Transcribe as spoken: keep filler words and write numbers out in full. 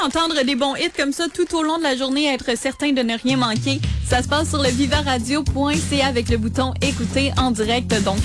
entendre des bons hits comme ça tout au long de la journée, être certain de ne rien manquer, ça se passe sur le viva radio point c a avec le bouton écouter en direct. Donc,